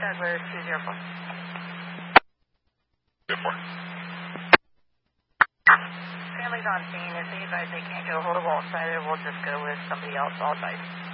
Straggler 204. 204. Family's on scene. If they advise they can't get a hold of all sider, we'll just go with somebody else all sides.